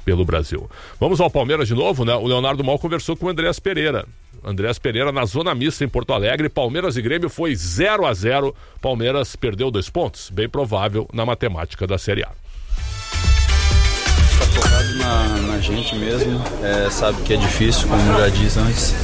pelo Brasil. Vamos ao Palmeiras de novo, né? O Leonardo Mal conversou com o Andreas Pereira. Andreas Pereira na Zona Mista em Porto Alegre. Palmeiras e Grêmio foi 0-0. Palmeiras perdeu 2 pontos. Bem provável na matemática da Série A. Está focado na gente mesmo. Sabe que é difícil, como eu já disse antes.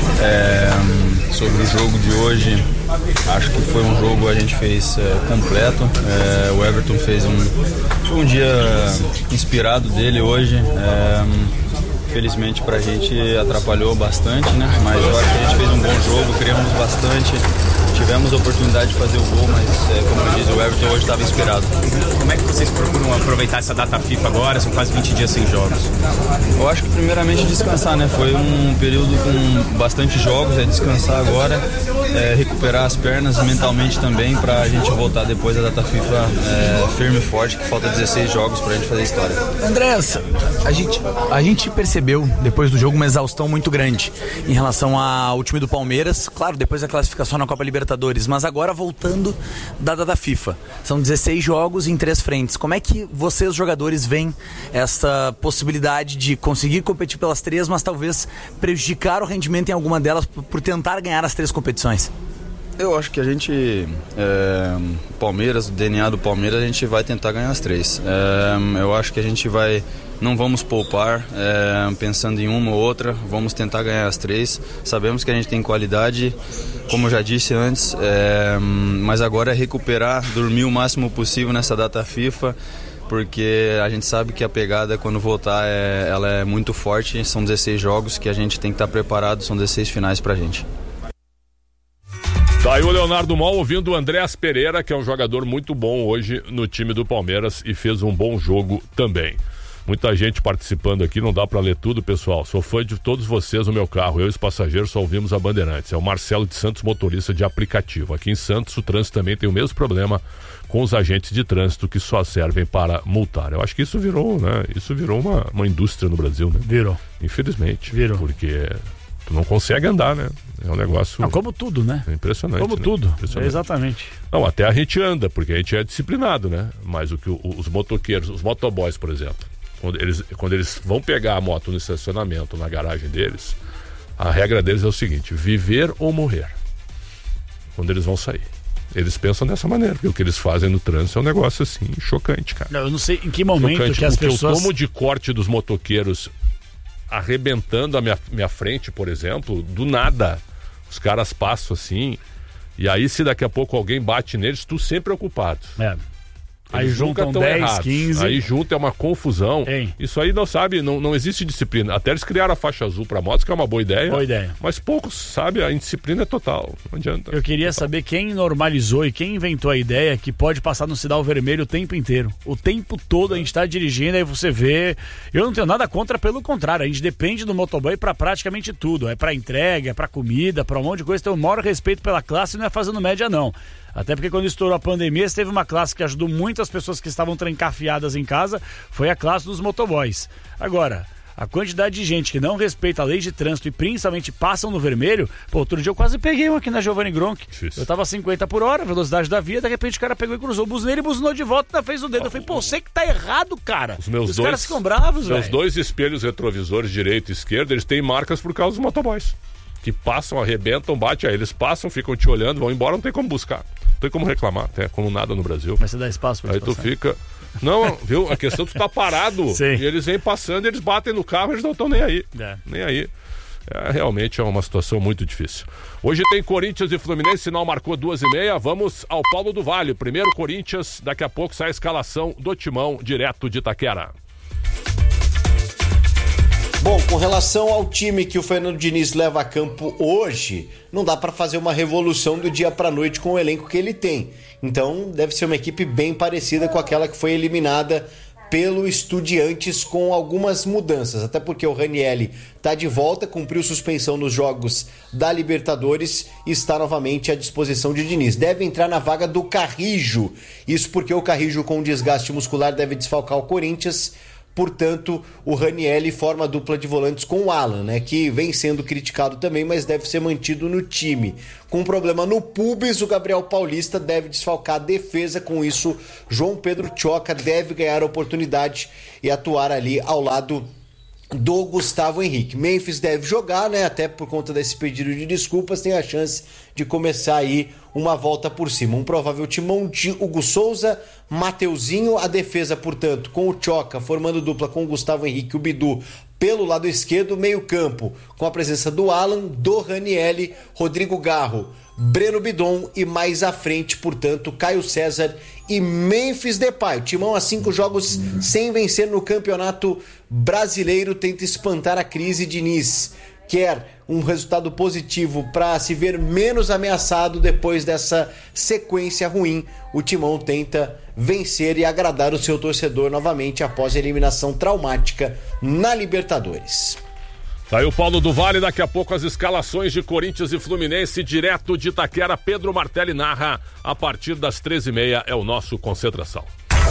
Sobre o jogo de hoje, acho que foi um jogo a gente fez completo. O Everton fez um dia inspirado dele hoje. Felizmente pra gente atrapalhou bastante, né? Mas eu acho que a gente fez um bom jogo, criamos bastante, tivemos a oportunidade de fazer o gol, mas como eu disse, o Everton hoje estava inspirado. Como é que vocês procuram aproveitar essa data FIFA agora? São quase 20 dias sem jogos. Eu acho que primeiramente descansar, né? Foi um período com bastante jogos, descansar agora, recuperar as pernas mentalmente também pra gente voltar depois da data FIFA firme e forte, que falta 16 jogos pra gente fazer história. Andrés, a gente percebeu depois do jogo uma exaustão muito grande em relação ao time do Palmeiras, claro, depois da classificação na Copa Libertadores, mas agora voltando da data FIFA. São 16 jogos em 3 frentes. Como é que vocês, jogadores, veem essa possibilidade de conseguir competir pelas 3, mas talvez prejudicar o rendimento em alguma delas por tentar ganhar as 3 competições? Eu acho que a gente, Palmeiras, o DNA do Palmeiras, a gente vai tentar ganhar as 3. Eu acho que a gente não vamos poupar pensando em uma ou outra, vamos tentar ganhar as 3. Sabemos que a gente tem qualidade, como eu já disse antes, mas agora é recuperar, dormir o máximo possível nessa data FIFA, porque a gente sabe que a pegada quando voltar ela é muito forte, são 16 jogos que a gente tem que estar preparado, são 16 finais pra gente. Tá aí o Leonardo Mal ouvindo o Andreas Pereira, que é um jogador muito bom hoje no time do Palmeiras e fez um bom jogo também. Muita gente participando aqui, não dá pra ler tudo, pessoal. Sou fã de todos vocês no meu carro. Eu e os passageiros só ouvimos a Bandeirantes. É o Marcelo de Santos, motorista de aplicativo. Aqui em Santos, o trânsito também tem o mesmo problema com os agentes de trânsito que só servem para multar. Eu acho que isso virou, né? Isso virou uma indústria no Brasil, né? Virou. Infelizmente. Virou. Porque tu não consegue andar, né? É um negócio... como tudo, né? É impressionante. Como né? tudo, Impressionante. exatamente. Não, até a gente anda, porque a gente é disciplinado, né? Mas o que os motoqueiros, os motoboys, por exemplo, quando eles vão pegar a moto no estacionamento, na garagem deles, a regra deles é o seguinte: viver ou morrer. Quando eles vão sair. Eles pensam dessa maneira, porque o que eles fazem no trânsito é um negócio assim, chocante, cara. Eu não sei em que momento chocante, que as porque pessoas... eu tomo de corte dos motoqueiros arrebentando a minha frente, por exemplo, do nada. Os caras passam assim, e aí se daqui a pouco alguém bate neles, tu sempre preocupado. Aí juntam 10, errados. 15. Aí junta, é uma confusão. Hein? Isso aí não existe disciplina. Até eles criaram a faixa azul para motos, que é uma boa ideia. Boa ideia. Mas poucos, sabe? A indisciplina é total. Não adianta. Eu queria saber quem normalizou e quem inventou a ideia que pode passar no sinal vermelho o tempo inteiro. O tempo todo a gente tá dirigindo, aí você vê... Eu não tenho nada contra, pelo contrário. A gente depende do motoboy para praticamente tudo. É para entrega, é para comida, para um monte de coisa. Então, o maior respeito pela classe não é fazendo média, não. Até porque quando estourou a pandemia, teve uma classe que ajudou muito as pessoas que estavam trancafiadas em casa, foi a classe dos motoboys. Agora, a quantidade de gente que não respeita a lei de trânsito e principalmente passam no vermelho, outro dia eu quase peguei um aqui na Giovanni Gronk. Difícil. Eu tava a 50 por hora, velocidade da via, de repente o cara pegou e cruzou o buzineiro e buzinou de volta e ainda fez o dedo. Eu falei, você que tá errado, cara. Os caras ficam bravos, velho. Os 2 espelhos retrovisores, direito e esquerdo, eles têm marcas por causa dos motoboys. Que passam, arrebentam, batem, aí eles passam, ficam te olhando, vão embora, não tem como buscar. Não tem como reclamar, até como nada no Brasil. Mas você dá espaço pra aí eles tu passarem. fica... Não, viu? A questão é que tu tá parado. Sim. E eles vêm passando, eles batem no carro, eles não estão nem aí. Nem aí. Realmente é uma situação muito difícil. Hoje tem Corinthians e Fluminense, sinal marcou 2h30. Vamos ao Paulo do Vale. Primeiro Corinthians, daqui a pouco sai a escalação do Timão, direto de Itaquera. Bom, com relação ao time que o Fernando Diniz leva a campo hoje, não dá para fazer uma revolução do dia para noite com o elenco que ele tem. Então, deve ser uma equipe bem parecida com aquela que foi eliminada pelo Estudiantes, com algumas mudanças. Até porque o Ranieri está de volta, cumpriu suspensão nos jogos da Libertadores e está novamente à disposição de Diniz. Deve entrar na vaga do Carrijo. Isso porque o Carrijo, com desgaste muscular, deve desfalcar o Corinthians portanto, o Ranieri forma a dupla de volantes com o Alan, né, que vem sendo criticado também, mas deve ser mantido no time. Com um problema no pubis, o Gabriel Paulista deve desfalcar a defesa. Com isso, João Pedro Tchoca deve ganhar a oportunidade e atuar ali ao lado do Gustavo Henrique. Memphis deve jogar, né? Até por conta desse pedido de desculpas, tem a chance de começar aí uma volta por cima. Um provável timão de Hugo Souza, Mateuzinho, a defesa, portanto, com o Tchoca formando dupla com o Gustavo Henrique e o Bidu pelo lado esquerdo, meio campo com a presença do Alan, do Ranieri, Rodrigo Garro, Breno Bidon e mais à frente, portanto, Caio César e Memphis Depay. O Timão, há 5 jogos sem vencer no Campeonato Brasileiro, tenta espantar a crise. Diniz quer um resultado positivo para se ver menos ameaçado depois dessa sequência ruim. O Timão tenta vencer e agradar o seu torcedor novamente após a eliminação traumática na Libertadores. Tá aí o Paulo do Vale, daqui a pouco as escalações de Corinthians e Fluminense, direto de Itaquera. Pedro Martelli narra a partir das 13h30, é o nosso Concentração.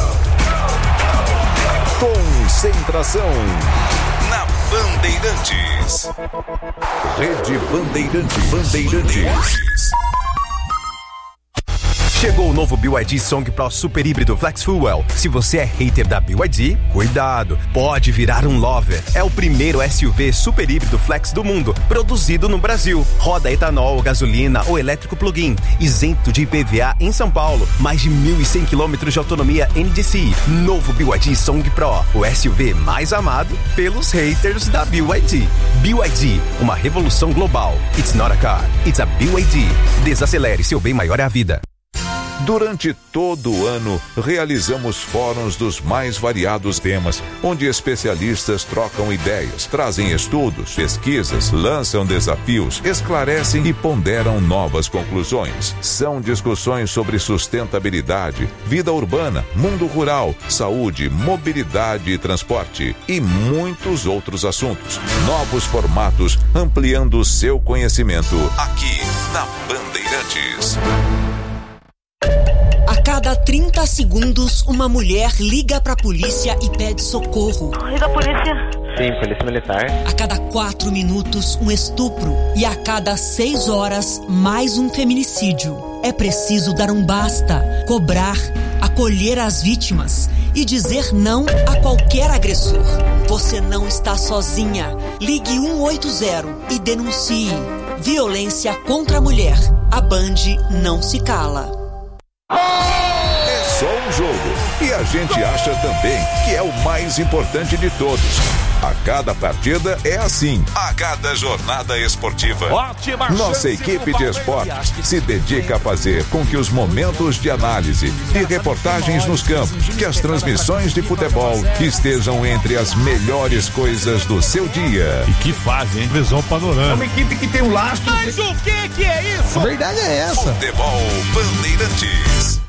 Concentração na Bandeirantes. Rede Bandeirantes. Chegou o novo BYD Song Pro Super Híbrido Flex Fuel. Se você é hater da BYD, cuidado, pode virar um lover. É o primeiro SUV super híbrido flex do mundo, produzido no Brasil. Roda etanol, gasolina ou elétrico plug-in, isento de IPVA em São Paulo. Mais de 1.100 km de autonomia NDCi. Novo BYD Song Pro, o SUV mais amado pelos haters da BYD. BYD, uma revolução global. It's not a car, it's a BYD. Desacelere, seu bem maior é a vida. Durante todo o ano, realizamos fóruns dos mais variados temas, onde especialistas trocam ideias, trazem estudos, pesquisas, lançam desafios, esclarecem e ponderam novas conclusões. São discussões sobre sustentabilidade, vida urbana, mundo rural, saúde, mobilidade e transporte e muitos outros assuntos. Novos formatos, ampliando o seu conhecimento aqui na Bandeirantes. A cada 30 segundos, uma mulher liga pra polícia e pede socorro. Liga a polícia. Sim, polícia militar. A cada 4 minutos, um estupro. E a cada 6 horas, mais um feminicídio. É preciso dar um basta, cobrar, acolher as vítimas e dizer não a qualquer agressor. Você não está sozinha. Ligue 180 e denuncie. Violência contra a mulher. A Band não se cala. É só um jogo e a gente acha também que é o mais importante de todos. A cada partida é assim, a cada jornada esportiva. Nossa equipe de esportes se dedica a fazer com que os momentos de análise e reportagens nos campos, que as transmissões de futebol estejam entre as melhores coisas do seu dia. E que fazem, hein? Visão panorâmica. É uma equipe que tem um lastro. Mas o que é isso? A verdade é essa. Futebol Bandeirantes.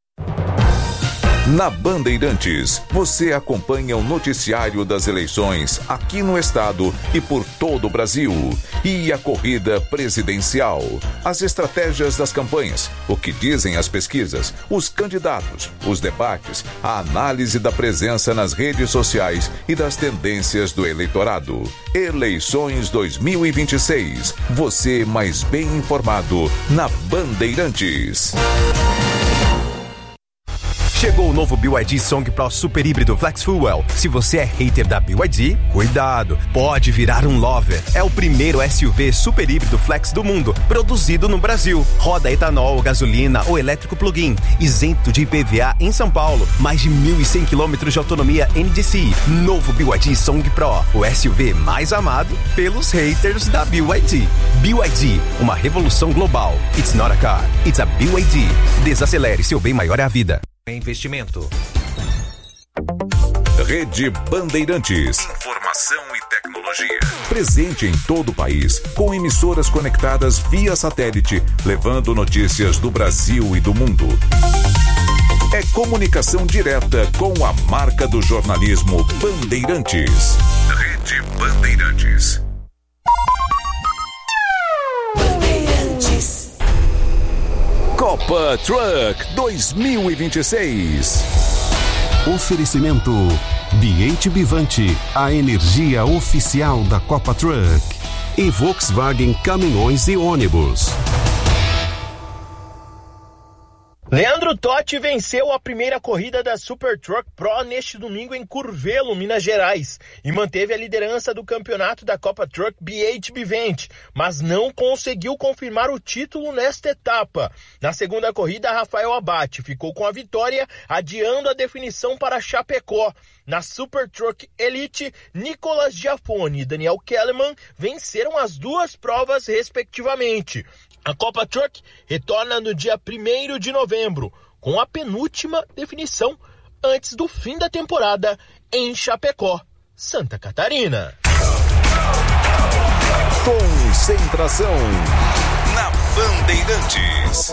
Na Bandeirantes, você acompanha o noticiário das eleições aqui no estado e por todo o Brasil. E a corrida presidencial, as estratégias das campanhas, o que dizem as pesquisas, os candidatos, os debates, a análise da presença nas redes sociais e das tendências do eleitorado. Eleições 2026. Você mais bem informado na Bandeirantes. Chegou o novo BYD Song Pro Super Híbrido Flex Fuel. Se você é hater da BYD, cuidado, pode virar um lover. É o primeiro SUV super híbrido flex do mundo, produzido no Brasil. Roda etanol, gasolina ou elétrico plug-in, isento de IPVA em São Paulo. Mais de 1.100 km de autonomia NDCi. Novo BYD Song Pro, o SUV mais amado pelos haters da BYD. BYD, uma revolução global. It's not a car, it's a BYD. Desacelere, seu bem maior é a vida. Investimento. Rede Bandeirantes. Informação e tecnologia. Presente em todo o país, com emissoras conectadas via satélite, levando notícias do Brasil e do mundo. É comunicação direta com a marca do jornalismo Bandeirantes. Rede Bandeirantes. Copa Truck 2026. Oferecimento B8 Bivante, a energia oficial da Copa Truck. E Volkswagen Caminhões e Ônibus. Leandro Totti venceu a primeira corrida da Super Truck Pro neste domingo em Curvelo, Minas Gerais, e manteve a liderança do campeonato da Copa Truck B8 Bivante, mas não conseguiu confirmar o título nesta etapa. Na segunda corrida, Rafael Abate ficou com a vitória, adiando a definição para Chapecó. Na Super Truck Elite, Nicolas Giafone e Daniel Kellerman venceram as duas provas respectivamente. A Copa Truck retorna no dia 1º de novembro, com a penúltima definição antes do fim da temporada em Chapecó, Santa Catarina. Concentração na Bandeirantes.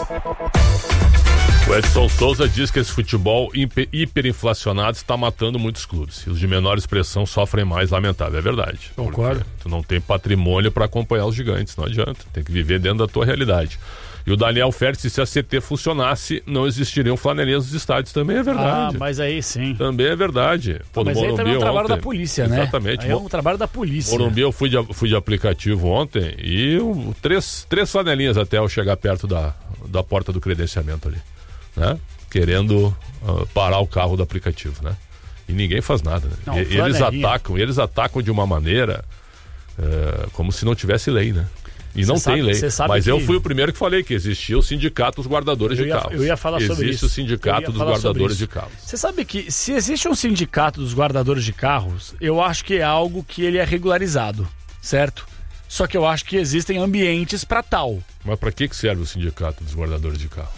O Edson Souza diz que esse futebol hiperinflacionado está matando muitos clubes. E os de menor expressão sofrem mais, lamentável. É verdade. Concordo. Tu não tem patrimônio para acompanhar os gigantes, não adianta. Tem que viver dentro da tua realidade. E o Daniel Ferti, se a CT funcionasse, não existiriam flanelinhas nos estádios. Também é verdade. Ah, mas aí sim. Também é verdade. Pô, mas aí também é um trabalho da polícia, né? Exatamente. Aí é um trabalho da polícia. Morumbi, eu fui de aplicativo ontem e três flanelinhas até eu chegar perto da porta do credenciamento ali. Né? Querendo parar o carro do aplicativo, né? E ninguém faz nada, né? Não, eles atacam de uma maneira como se não tivesse lei, né? E não tem lei. Mas eu fui o primeiro que falei que existia o sindicato dos guardadores de carros. Eu ia falar sobre isso. Existe o sindicato dos guardadores de carros. Você sabe que se existe um sindicato dos guardadores de carros, eu acho que é algo que ele é regularizado, certo? Só que eu acho que existem ambientes para tal. Mas para que serve o sindicato dos guardadores de carro?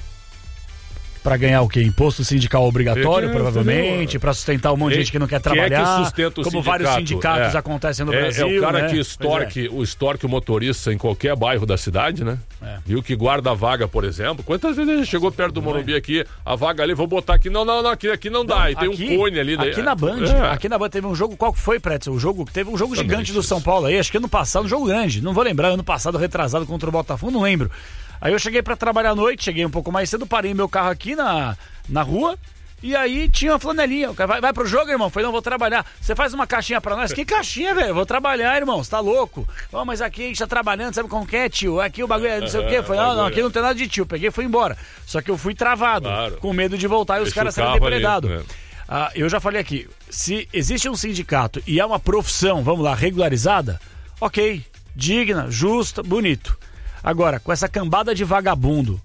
Para ganhar o quê? Imposto sindical obrigatório, provavelmente, para sustentar um monte de gente que não quer trabalhar, que sustenta o como sindicato? Vários sindicatos acontecem no Brasil. É o cara né? que extorque o motorista em qualquer bairro da cidade, né? Viu que guarda a vaga, por exemplo. Quantas vezes a gente chegou perto do Morumbi aqui, a vaga ali, vou botar aqui, não, aqui não dá, e tem um cone ali. Aqui na Band, teve um jogo, qual que foi, Pretzel? Teve um jogo gigante do São Paulo aí, acho que ano passado, um jogo grande, não vou lembrar, ano passado retrasado contra o Botafogo, não lembro. Aí eu cheguei pra trabalhar à noite, cheguei um pouco mais cedo, parei meu carro aqui na rua, e aí tinha uma flanelinha. O cara vai pro jogo, irmão? Falei, não, vou trabalhar. Você faz uma caixinha pra nós? Que caixinha, velho? Vou trabalhar, irmão, você tá louco? Oh, mas aqui a gente tá trabalhando, sabe como que é, tio? Aqui o bagulho é não sei o quê. Falei, não, aqui não tem nada de tio. Peguei e fui embora. Só que eu fui travado, com medo de voltar e os caras serem depredados. Eu já falei aqui, se existe um sindicato e é uma profissão, vamos lá, regularizada, ok, digna, justa, bonito. Agora, com essa cambada de vagabundo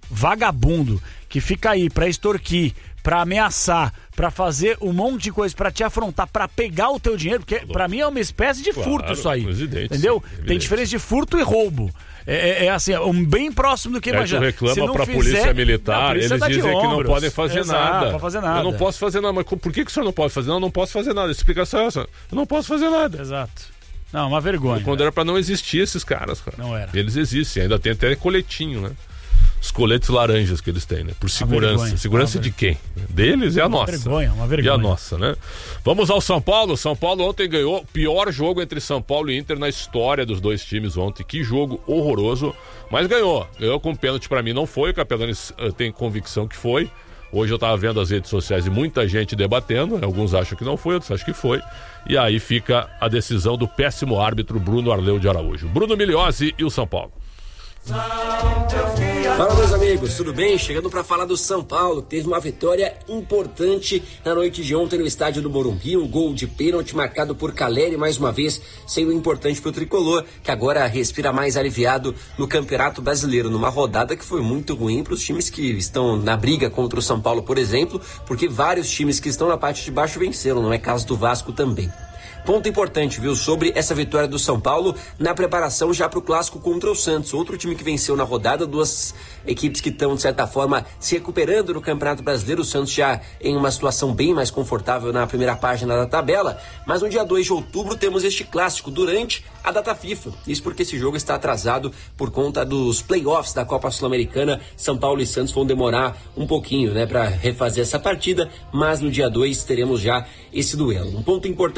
que fica aí pra extorquir, pra ameaçar, pra fazer um monte de coisa, pra te afrontar, pra pegar o teu dinheiro, porque pra mim é uma espécie de furto isso aí, entendeu? Tem diferença de furto e roubo. É assim, bem próximo do que imagina. Tu reclama pra polícia militar, eles dizem que não podem fazer nada. Não pode fazer nada. Eu não posso fazer nada, mas por que o senhor não pode fazer? Não posso fazer nada. A explicação é essa. Eu não posso fazer nada. Exato. Não, uma vergonha. Quando era pra não existir esses caras, cara. Não era. Eles existem, ainda tem até coletinho, né? Os coletes laranjas que eles têm, né? Por segurança. Segurança de quem? Deles é a nossa. Uma vergonha. E a nossa, né? Vamos ao São Paulo. São Paulo ontem ganhou o pior jogo entre São Paulo e Inter na história dos dois times ontem. Que jogo horroroso. Mas ganhou. Ganhou com pênalti, pra mim não foi. O Capelanes tem convicção que foi. Hoje eu tava vendo as redes sociais e muita gente debatendo. Alguns acham que não foi, outros acham que foi. E aí fica a decisão do péssimo árbitro Bruno Arleu de Araújo. Bruno Migliozzi e o São Paulo. Fala, meus amigos, tudo bem? Chegando para falar do São Paulo, teve uma vitória importante na noite de ontem no estádio do Morumbi, um gol de pênalti marcado por Caleri, mais uma vez sendo importante para o tricolor, que agora respira mais aliviado no Campeonato Brasileiro, numa rodada que foi muito ruim para os times que estão na briga contra o São Paulo, por exemplo, porque vários times que estão na parte de baixo venceram, não é caso do Vasco também. Ponto importante, viu, sobre essa vitória do São Paulo na preparação já para o clássico contra o Santos, outro time que venceu na rodada, duas equipes que estão, de certa forma, se recuperando no Campeonato Brasileiro, o Santos já em uma situação bem mais confortável na primeira página da tabela, mas no dia 2 de outubro temos este clássico durante a data FIFA, isso porque esse jogo está atrasado por conta dos playoffs da Copa Sul-Americana. São Paulo e Santos vão demorar um pouquinho, para refazer essa partida, mas no dia 2 teremos já esse duelo. Um ponto importante sobre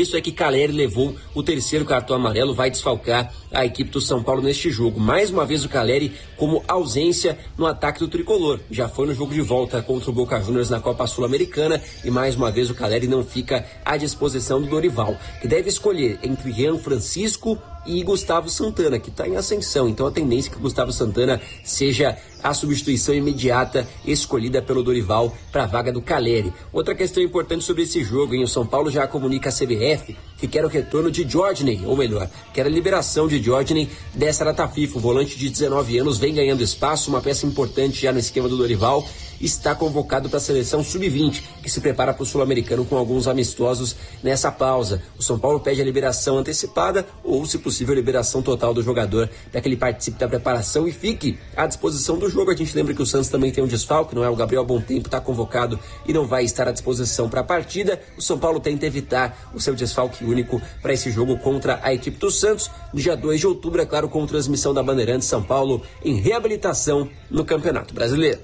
isso é que Calleri levou o terceiro cartão amarelo, vai desfalcar a equipe do São Paulo neste jogo. Mais uma vez o Calleri como ausência no ataque do tricolor. Já foi no jogo de volta contra o Boca Juniors na Copa Sul-Americana e mais uma vez o Calleri não fica à disposição do Dorival, que deve escolher entre Jean Francisco e Gustavo Santana, que está em ascensão. Então a tendência é que Gustavo Santana seja a substituição imediata escolhida pelo Dorival para a vaga do Calleri. Outra questão importante sobre esse jogo, o São Paulo já comunica a CBF que quer o retorno de Djordje, ou melhor, quer a liberação de Djordje dessa data FIFA. O volante de 19 anos vem ganhando espaço, uma peça importante já no esquema do Dorival, está convocado para a seleção sub-20, que se prepara para o Sul-Americano com alguns amistosos nessa pausa. O São Paulo pede a liberação antecipada ou, se possível, a liberação total do jogador para que ele participe da preparação e fique à disposição do jogo. A gente lembra que o Santos também tem um desfalque, não é? O Gabriel Bontempo está convocado e não vai estar à disposição para a partida. O São Paulo tenta evitar o seu desfalque único para esse jogo contra a equipe do Santos, no dia 2 de outubro, é claro, com transmissão da Bandeirantes. São Paulo em reabilitação no Campeonato Brasileiro.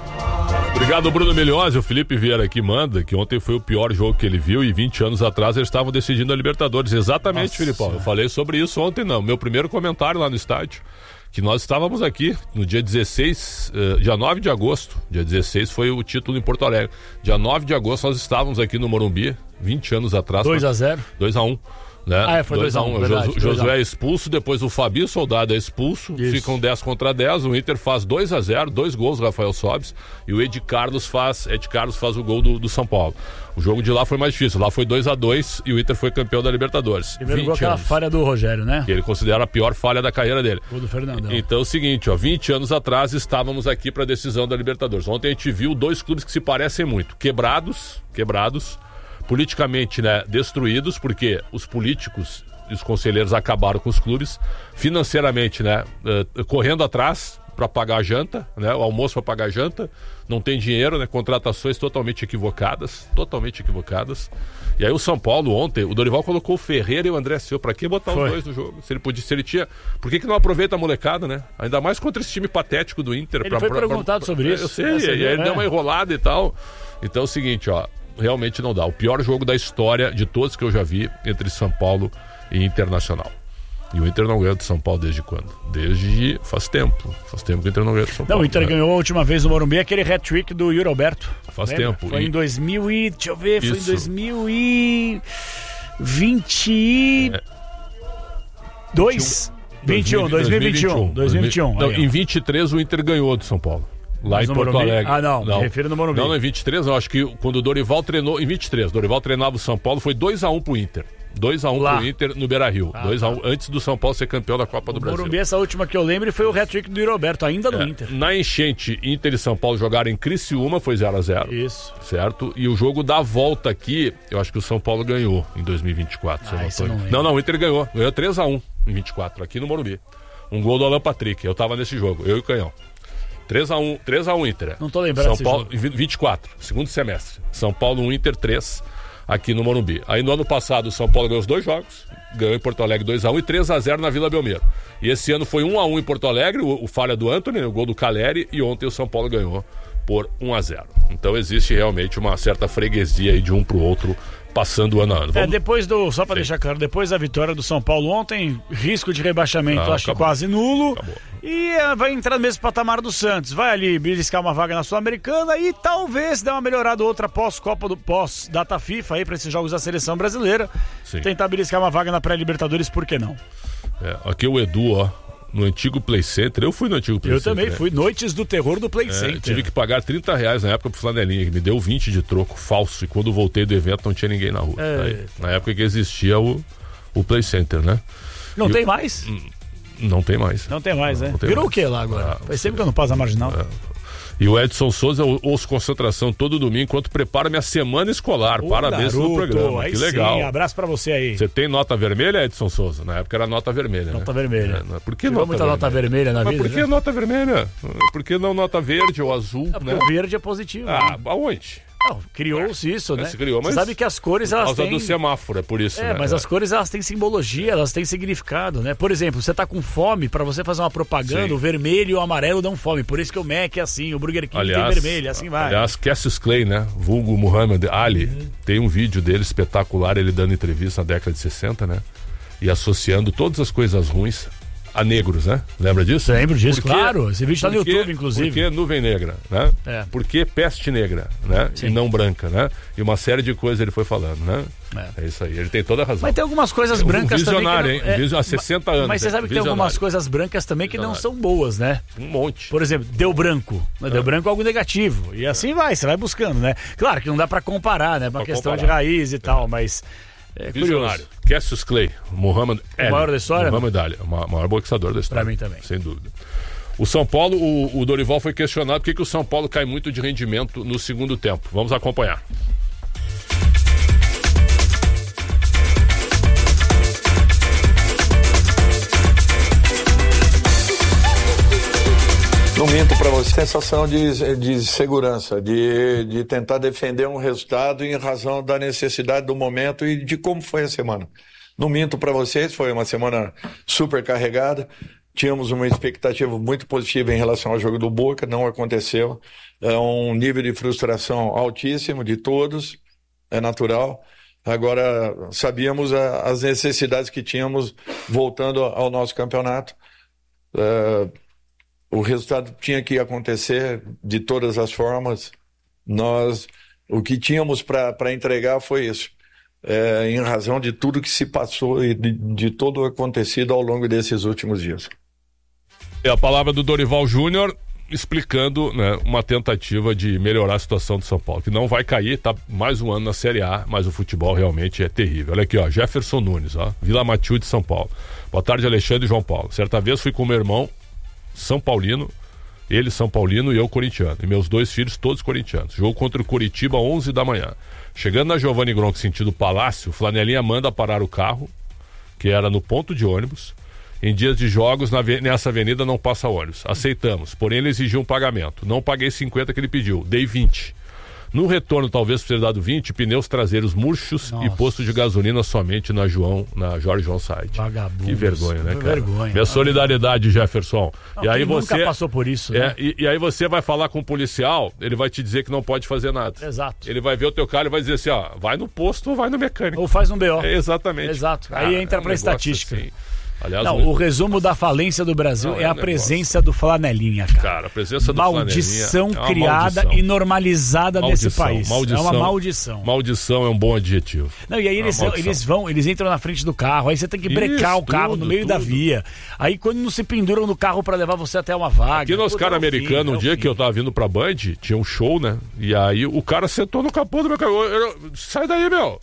Obrigado, Bruno Melhose. O Felipe Vieira aqui manda que ontem foi o pior jogo que ele viu e 20 anos atrás eles estavam decidindo a Libertadores. Exatamente, Filipão. Eu falei sobre isso ontem, não. Meu primeiro comentário lá no estádio, que nós estávamos aqui no dia 16, dia 9 de agosto. Dia 16 foi o título em Porto Alegre. Dia 9 de agosto nós estávamos aqui no Morumbi, 20 anos atrás. 2-0. 2-1. Né? Foi 2-1. Josué é expulso, depois o Fabio Soldado é expulso, ficam 10 contra 10, o Inter faz 2-0, 2 gols, Rafael Sobis, e o Ed Carlos faz o gol do São Paulo. O jogo de lá foi mais difícil, lá foi 2-2 e o Inter foi campeão da Libertadores. Primeiro gol aquela falha do Rogério, né? Que ele considera a pior falha da carreira dele. Gol do Fernandão. Então é o seguinte, 20 anos atrás estávamos aqui para a decisão da Libertadores. Ontem a gente viu 2 clubes que se parecem muito, quebrados, politicamente, né, destruídos, porque os políticos e os conselheiros acabaram com os clubes, financeiramente, né, correndo atrás para pagar a janta, né, o almoço para pagar a janta, não tem dinheiro, né, contratações totalmente equivocadas, e aí o São Paulo ontem, o Dorival colocou o Ferreira e o André Silva, para que botar os dois no jogo? Se ele tinha, por que não aproveita a molecada, né, ainda mais contra esse time patético do Inter. Ele foi perguntado sobre isso. Eu sei, e aí ele deu uma enrolada e tal. Então é o seguinte, realmente não dá. O pior jogo da história de todos que eu já vi entre São Paulo e Internacional. E o Inter não ganhou do São Paulo desde quando? Desde faz tempo que o Inter não ganhou do São Paulo. Não, o Inter ganhou a última vez no Morumbi aquele hat-trick do Yuri Alberto. Faz tempo. Foi em 2000 e... Deixa eu ver, foi em 2022? 2021. Não, em 23 o Inter ganhou do São Paulo. Lá em Porto Alegre. Me refiro no Morumbi. Não, em 23, eu acho que quando o Dorival treinou, em 23, o Dorival treinava o São Paulo, foi 2-1 pro Inter. 2-1 pro Inter no Beira-Rio. 2-1 antes do São Paulo ser campeão da Copa do Brasil. Morumbi, essa última que eu lembro, foi o hat-trick do Roberto, ainda no Inter. Na enchente, Inter e São Paulo jogaram em Criciúma, foi 0-0. Isso. Certo? E o jogo da volta aqui, eu acho que o São Paulo ganhou em 2024. Não, o Inter ganhou 3-1 em 24, aqui no Morumbi. Um gol do Alan Patrick, eu tava nesse jogo, eu e o Canhão. 3-1 Inter. Não tô lembrando São Paulo, 24, segundo semestre. São Paulo 1, Inter 3, aqui no Morumbi. Aí no ano passado o São Paulo ganhou os 2 jogos, ganhou em Porto Alegre 2-1 e 3-0 na Vila Belmiro. E esse ano foi 1-1 em Porto Alegre, o falha do Antony, o gol do Calleri, e ontem o São Paulo ganhou por 1-0. Então existe realmente uma certa freguesia aí de um pro outro, passando o ano a ano. Só para deixar claro, depois da vitória do São Paulo ontem, risco de rebaixamento acho que quase nulo. Acabou. E vai entrar no mesmo patamar do Santos. Vai ali beliscar uma vaga na Sul-Americana e talvez dar uma melhorada outra pós-data FIFA aí para esses jogos da seleção brasileira. Sim. Tentar beliscar uma vaga na pré-Libertadores, por que não? Aqui o Edu, no antigo Play Center, eu fui no antigo Play Center. Eu também fui, noites do terror do Play Center. Tive que pagar R$30 na época pro Flanelinha, que me deu 20 de troco falso, e quando voltei do evento não tinha ninguém na rua. Na época que existia o Play Center, né? Não tem mais? Não tem mais. Não tem mais, né? Virou o que lá agora? Faz sempre que eu não passo a marginal. E o Edson Souza, eu ouço concentração todo domingo enquanto prepara minha semana escolar. Parabéns pelo programa, que legal. Sim, abraço pra você aí. Você tem nota vermelha, Edson Souza? Na época era nota vermelha, Nota vermelha. Por que nota vermelha na vida? Mas por que nota vermelha? Por que não nota verde ou azul, né? O verde é positivo. Aonde? Não, criou-se isso, né? Se criou, mas você sabe que as cores, elas têm... Por causa do semáforo, é por isso, né? Mas as cores, elas têm simbologia, elas têm significado, né? Por exemplo, você tá com fome, pra você fazer uma propaganda, Sim. o vermelho e o amarelo dão fome. Por isso que o Mac é assim, o Burger King tem vermelho, assim vai. Aliás, Cassius Clay, né? Vulgo Muhammad Ali, tem um vídeo dele espetacular, ele dando entrevista na década de 60, né? E associando todas as coisas ruins a negros, né? Lembra disso? Lembro disso, claro. Esse vídeo tá no YouTube, inclusive. Por que nuvem negra, né? Por que peste negra, né? Sim. E não branca, né? E uma série de coisas ele foi falando, né? É isso aí, ele tem toda a razão. Mas tem algumas coisas brancas também. Visionário, hein? Há 60 anos. Mas você sabe que tem algumas coisas brancas também que não são boas, né? Um monte. Por exemplo, deu branco. Deu branco é algo negativo. E assim vai, você vai buscando, né? Claro que não dá pra comparar, né? Uma questão de raiz e tal, mas... Visionário. Cassius Clay, Muhammad Ali. O maior da história? Muhammad Ali, o maior boxeador da história. Pra mim também. Sem dúvida. O São Paulo, o Dorival foi questionado por que o São Paulo cai muito de rendimento no segundo tempo. Vamos acompanhar. Não minto para você, sensação de segurança, de tentar defender um resultado em razão da necessidade do momento e de como foi a semana. Não minto para vocês, foi uma semana super carregada, tínhamos uma expectativa muito positiva em relação ao jogo do Boca, não aconteceu, é um nível de frustração altíssimo de todos, é natural. Agora, sabíamos as necessidades que tínhamos voltando ao nosso campeonato. O resultado tinha que acontecer de todas as formas. O que tínhamos para entregar foi isso. Em razão de tudo que se passou e de todo o acontecido ao longo desses últimos dias. É a palavra do Dorival Júnior explicando, né, uma tentativa de melhorar a situação do São Paulo, que não vai cair, tá mais um ano na Série A, mas o futebol realmente é terrível. Olha aqui, ó, Jefferson Nunes, ó, Vila Matilde, São Paulo. Boa tarde, Alexandre e João Paulo. Certa vez fui com meu irmão São Paulino, ele São Paulino e eu corintiano, e meus dois filhos todos corintianos. Jogo contra o Curitiba, 11 da manhã. Chegando na Giovanni Gronco, sentido Palácio, Flanelinha manda parar o carro, que era no ponto de ônibus. Em dias de jogos, nessa avenida não passa ônibus. Aceitamos, porém ele exigiu um pagamento. Não paguei 50 que ele pediu, dei 20. No retorno, talvez por ter dado 20, pneus traseiros murchos. Nossa. E posto de gasolina somente na Jorge João Said. Vagabundo. Que vergonha, né, cara? Vergonha. Minha solidariedade, Jefferson. Não, e aí você nunca passou por isso, né? E aí você vai falar com o policial, ele vai te dizer que não pode fazer nada. Exato. Ele vai ver o teu carro e vai dizer assim, ó, vai no posto ou vai no mecânico. Ou faz um BO. Exatamente. Exato. Aí entra pra estatística. Assim. Aliás, não, o resumo da falência do Brasil é a presença do Flanelinha, cara. Cara, a presença do maldição Flanelinha criada e normalizada nesse país. Maldição, é uma maldição. Maldição é um bom adjetivo. Não, e aí eles entram na frente do carro, aí você tem que brecar o carro no meio da via. Aí quando não se penduram no carro pra levar você até uma vaga. Aqui no Oscar americano, um dia que eu tava vindo pra Band, tinha um show, né? E aí o cara sentou no capô do meu carro. Sai daí, meu!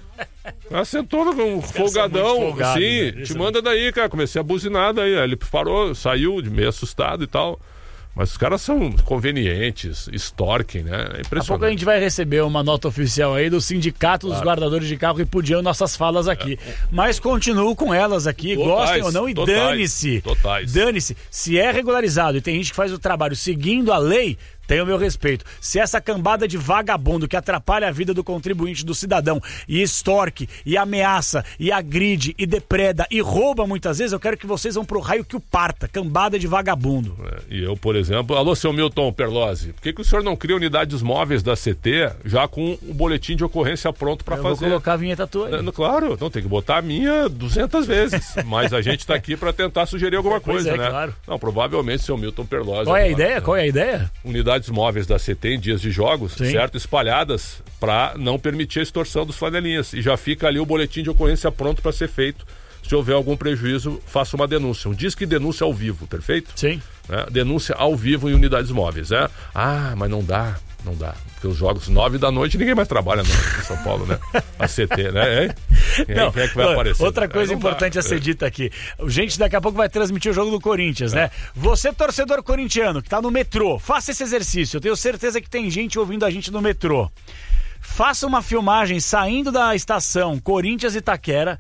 O cara sentou no folgadão, sim, te manda daí, cara. Comecei a buzinar daí, ele parou, saiu meio assustado e tal. Mas os caras são convenientes, extorquem, né? É impressionante. Daqui a pouco a gente vai receber uma nota oficial aí do Sindicato dos Guardadores de Carro repudiando nossas falas aqui. Mas continuo com elas aqui, gostem ou não, e dane-se. Dane-se. Se é regularizado e tem gente que faz o trabalho seguindo a lei, tem o meu respeito. Se essa cambada de vagabundo que atrapalha a vida do contribuinte, do cidadão, e extorque, e ameaça, e agride, e depreda, e rouba muitas vezes, eu quero que vocês vão pro raio que o parta. Cambada de vagabundo. E eu, por exemplo, alô, seu Milton Perlozzi, por que o senhor não cria unidades móveis da CT já com o boletim de ocorrência pronto para fazer? Eu vou colocar a vinheta toda. Claro, então tem que botar a minha 200 vezes. Mas a gente tá aqui para tentar sugerir alguma coisa, né? Claro. Não, provavelmente seu Milton Perlozzi. Qual é a ideia? Qual é a ideia? Unidades móveis da CT em dias de jogos, sim, certo? Espalhadas para não permitir a extorsão dos flanelinhas. E já fica ali o boletim de ocorrência pronto para ser feito. Se houver algum prejuízo, faça uma denúncia. Um disque denúncia ao vivo, perfeito? Sim. Denúncia ao vivo em unidades móveis. Ah, mas não dá. Não dá. Porque os jogos 9 da noite ninguém mais trabalha em São Paulo, né? A CT, né? Não, quem é que vai aparecer? Outra coisa importante a ser dita aqui. Gente, daqui a pouco vai transmitir o jogo do Corinthians, né? Você, torcedor corintiano, que tá no metrô, faça esse exercício. Eu tenho certeza que tem gente ouvindo a gente no metrô. Faça uma filmagem saindo da estação Corinthians Itaquera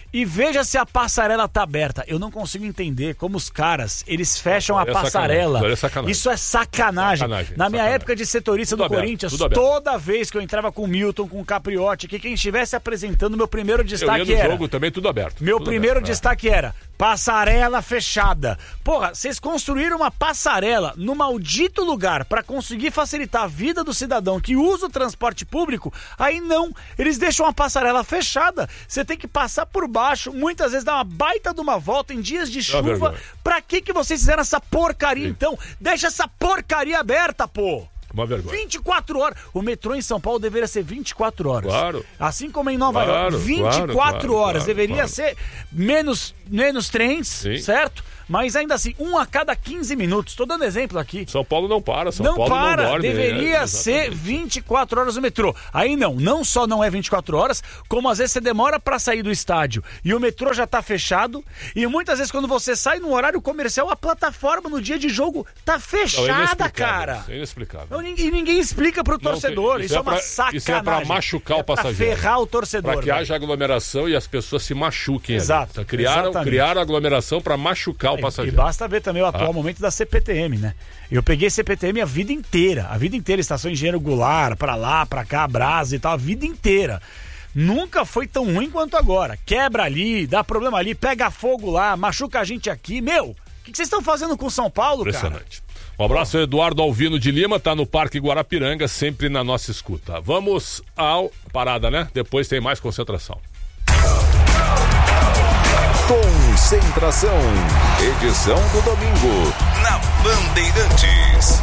e veja se a passarela tá aberta. Eu não consigo entender como os caras, eles fecham a passarela. Isso é sacanagem. Na minha época de setorista do Corinthians, toda vez que eu entrava com o Milton, com o Capriotti, que quem estivesse apresentando, meu primeiro destaque era... jogo também tudo aberto. Meu primeiro destaque era passarela fechada. Porra, vocês construíram uma passarela no maldito lugar pra conseguir facilitar a vida do cidadão que usa o transporte público, aí não, eles deixam a passarela fechada. Você tem que passar por baixo, muitas vezes dá uma baita de uma volta em dias de chuva. Pra que vocês fizeram essa porcaria então? Deixa essa porcaria aberta, pô! Uma vergonha. 24 horas. O metrô em São Paulo deveria ser 24 horas. Claro. Assim como em Nova York. 24 horas. Deveria ser menos trens, certo? Mas ainda assim, 1 a cada 15 minutos. Estou dando exemplo aqui. São Paulo não para, São Paulo não dorme. Deveria ser 24 horas o metrô. Aí não só não é 24 horas, como às vezes você demora para sair do estádio e o metrô já tá fechado. E muitas vezes quando você sai no horário comercial, a plataforma no dia de jogo tá fechada, cara. É inexplicável. E ninguém explica pro torcedor. Isso é uma sacanagem. Isso é pra machucar o passageiro. Pra ferrar o torcedor. Pra que haja aglomeração e as pessoas se machuquem. Exato. Criaram aglomeração pra machucar o passageiro. E basta ver também o atual momento da CPTM, né? Eu peguei CPTM a vida inteira, Estação Engenheiro Goulart, pra lá, pra cá, Brasa e tal, a vida inteira. Nunca foi tão ruim quanto agora. Quebra ali, dá problema ali, pega fogo lá, machuca a gente aqui. Meu, o que vocês estão fazendo com São Paulo, Impressionante. Cara? Um abraço ao Eduardo Alvino de Lima, tá no Parque Guarapiranga, sempre na nossa escuta. Vamos ao... Parada, né? Depois tem mais concentração. Concentração, edição do domingo, na Bandeirantes.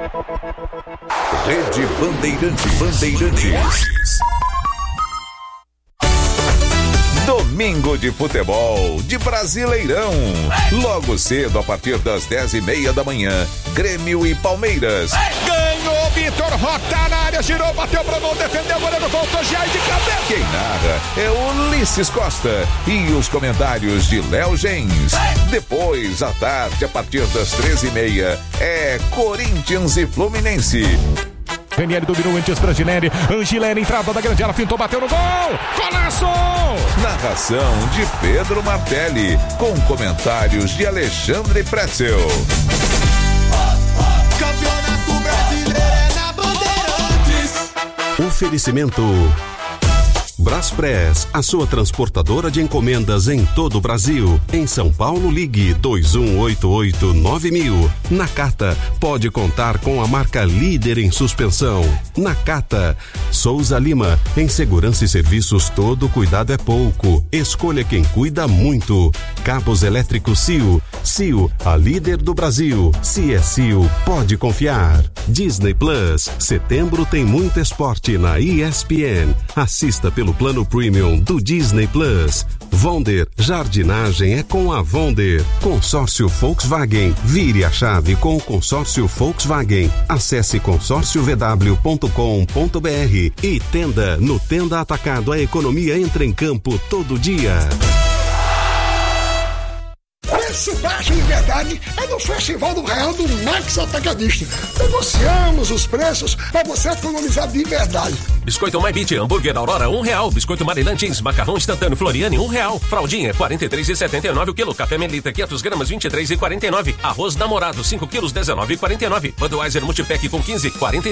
Rede Bandeirantes. Domingo de futebol, de Brasileirão. Logo cedo, a partir das 10h30 da manhã, Grêmio e Palmeiras. Ganhou, Vitor Rota na área, girou, bateu pro gol, defendeu, o goleiro voltou, já de cabeça. Quem narra é Ulisses Costa e os comentários de Léo Gens. Depois, à tarde, a partir das 13h30, é Corinthians e Fluminense. Ranieri dominou antes para Gileri. Angileri, entrada da grande área, fintou, bateu no gol. Golaço! Narração de Pedro Martelli, com comentários de Alexandre Pretzel. Campeonato Brasileiro é na Bandeirantes. Oferecimento Braspress, a sua transportadora de encomendas em todo o Brasil. Em São Paulo, ligue 2188-9000. Nakata, pode contar com a marca líder em suspensão. Nakata. Souza Lima, em segurança e serviços, todo cuidado é pouco. Escolha quem cuida muito. Cabos elétricos CIO. CIO, a líder do Brasil. Se é CIO, pode confiar. Disney Plus, setembro tem muito esporte na ESPN. Assista pelo plano premium do Disney Plus. Vonder, jardinagem é com a Vonder. Consórcio Volkswagen, vire a chave com o consórcio Volkswagen. Acesse consórciovw.com.br e Tenda. No Tenda Atacado, a economia entra em campo todo dia. Preço baixo de verdade é no Festival do Real do Max Atacadista. Negociamos os preços para você economizar de verdade. Biscoito My Beat, hambúrguer Aurora, R$1. Biscoito Maryland Jeans, macarrão instantâneo Floriane, R$1. Fraldinha, R$43,79 o quilo. Café Melita, 500 gramas, R$23,49. Arroz Namorado, 5 quilos, R$19,49. Budweiser Multipack com 15, R$40.